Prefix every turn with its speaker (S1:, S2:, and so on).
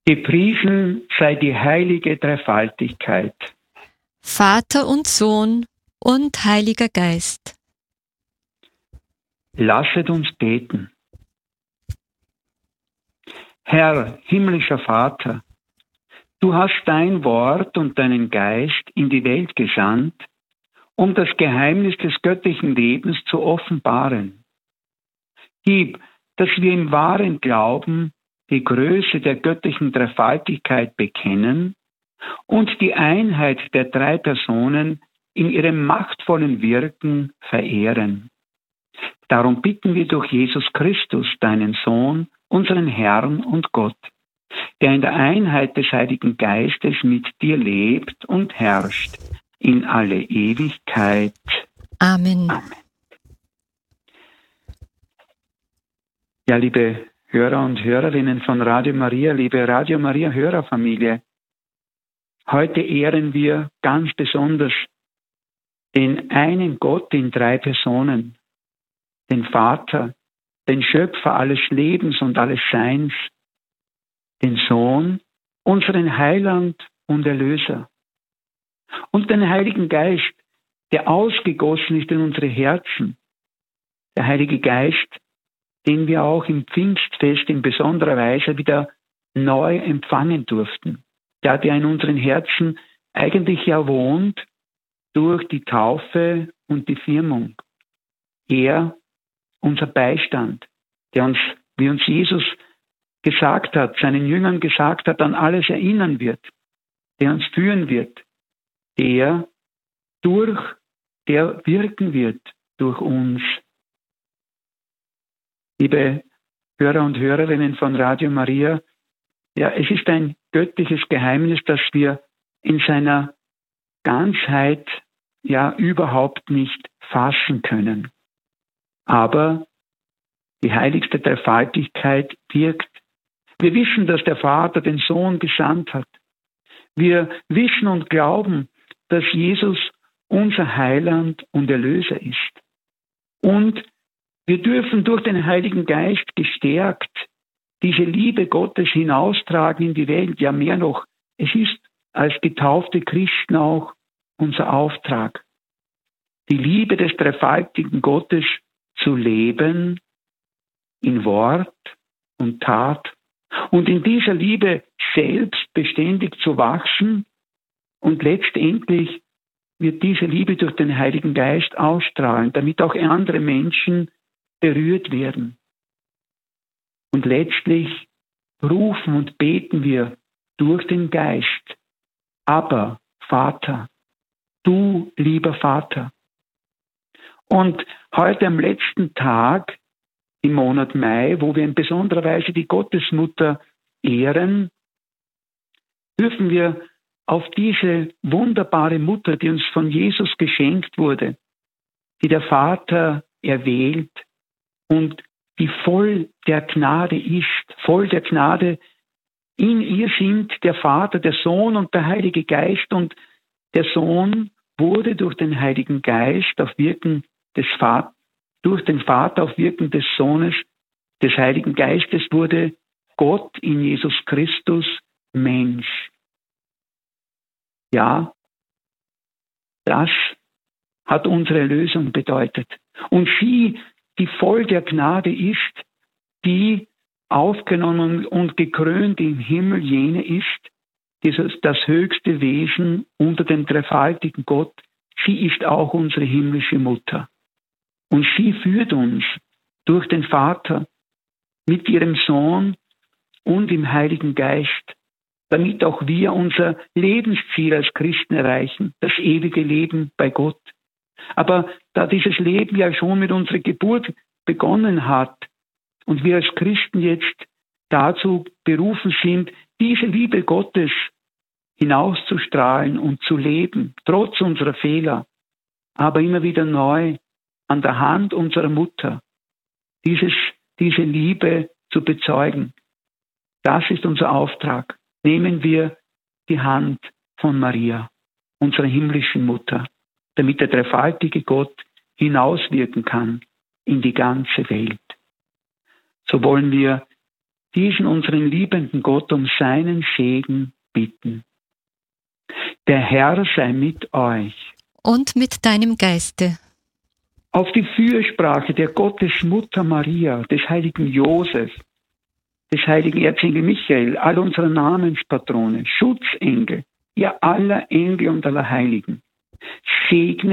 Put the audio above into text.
S1: Gepriesen sei die heilige Dreifaltigkeit.
S2: Vater und Sohn und Heiliger Geist.
S1: Lasset uns beten. Herr, himmlischer Vater, du hast dein Wort und deinen Geist in die Welt gesandt, um das Geheimnis des göttlichen Lebens zu offenbaren. Gib, dass wir im wahren Glauben die Größe der göttlichen Dreifaltigkeit bekennen und die Einheit der drei Personen in ihrem machtvollen Wirken verehren. Darum bitten wir durch Jesus Christus, deinen Sohn, unseren Herrn und Gott, der in der Einheit des Heiligen Geistes mit dir lebt und herrscht in alle Ewigkeit.
S2: Amen.
S1: Amen. Ja, liebe Hörer und Hörerinnen von Radio Maria, liebe Radio Maria Hörerfamilie, heute ehren wir ganz besonders den einen Gott in drei Personen, den Vater, den Schöpfer alles Lebens und alles Seins, den Sohn, unseren Heiland und Erlöser, und den Heiligen Geist, der ausgegossen ist in unsere Herzen. Der Heilige Geist, den wir auch im Pfingstfest in besonderer Weise wieder neu empfangen durften. Der in unseren Herzen eigentlich ja wohnt durch die Taufe und die Firmung. Er, unser Beistand, der uns, wie uns Jesus gesagt hat, seinen Jüngern gesagt hat, an alles erinnern wird, der uns führen wird, der wirken wird durch uns. Liebe Hörer und Hörerinnen von Radio Maria, ja, es ist ein göttliches Geheimnis, das wir in seiner Ganzheit ja überhaupt nicht fassen können. Aber die heiligste Dreifaltigkeit wirkt. Wir wissen, dass der Vater den Sohn gesandt hat. Wir wissen und glauben, dass Jesus unser Heiland und Erlöser ist. Und wir dürfen durch den Heiligen Geist gestärkt diese Liebe Gottes hinaustragen in die Welt. Ja, mehr noch, es ist als getaufte Christen auch unser Auftrag, die Liebe des dreifaltigen Gottes zu leben in Wort und Tat und in dieser Liebe selbst beständig zu wachsen, und letztendlich wird diese Liebe durch den Heiligen Geist ausstrahlen, damit auch andere Menschen berührt werden. Und letztlich rufen und beten wir durch den Geist: Aber Vater, du lieber Vater. Und heute am letzten Tag im Monat Mai, wo wir in besonderer Weise die Gottesmutter ehren, dürfen wir auf diese wunderbare Mutter, die uns von Jesus geschenkt wurde, die der Vater erwählt und die voll der Gnade ist, voll der Gnade. In ihr sind der Vater, der Sohn und der Heilige Geist, und der Sohn wurde durch den Heiligen Geist auf Wirken des Vaters, durch den Vater auf Wirken des Sohnes, des Heiligen Geistes wurde Gott in Jesus Christus Mensch. Ja, das hat unsere Erlösung bedeutet. Und sie, die voll der Gnade ist, die aufgenommen und gekrönt im Himmel jene ist, das höchste Wesen unter dem dreifaltigen Gott, sie ist auch unsere himmlische Mutter. Und sie führt uns durch den Vater mit ihrem Sohn und im Heiligen Geist, damit auch wir unser Lebensziel als Christen erreichen, das ewige Leben bei Gott. Aber da dieses Leben ja schon mit unserer Geburt begonnen hat und wir als Christen jetzt dazu berufen sind, diese Liebe Gottes hinauszustrahlen und zu leben, trotz unserer Fehler, aber immer wieder neu an der Hand unserer Mutter, diese Liebe zu bezeugen. Das ist unser Auftrag. Nehmen wir die Hand von Maria, unserer himmlischen Mutter, damit der dreifaltige Gott hinauswirken kann in die ganze Welt. So wollen wir diesen unseren liebenden Gott um seinen Segen bitten. Der Herr sei mit euch.
S2: Und mit deinem Geiste.
S1: Auf die Fürsprache der Gottesmutter Maria, des heiligen Josef, des heiligen Erzengel Michael, all unserer Namenspatrone, Schutzengel, ja aller Engel und aller Heiligen, segne